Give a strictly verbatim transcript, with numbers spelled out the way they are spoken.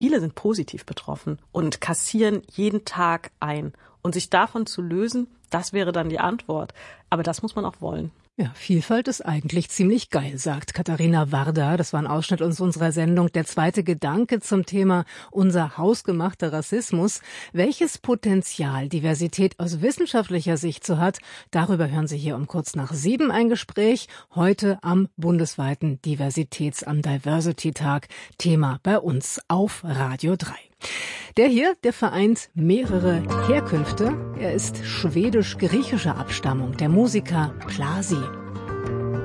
viele sind positiv betroffen und kassieren jeden Tag ein. Und sich davon zu lösen, das wäre dann die Antwort. Aber das muss man auch wollen. Ja, Vielfalt ist eigentlich ziemlich geil, sagt Katharina Warder. Das war ein Ausschnitt aus unserer Sendung Der zweite Gedanke zum Thema unser hausgemachter Rassismus. Welches Potenzial Diversität aus wissenschaftlicher Sicht so hat, darüber hören Sie hier um kurz nach sieben ein Gespräch. Heute am bundesweiten Diversitäts-, am Diversity-Tag. Thema bei uns auf Radio drei. Der hier, der vereint mehrere Herkünfte. Er ist schwedisch-griechischer Abstammung, der Musiker Plasy.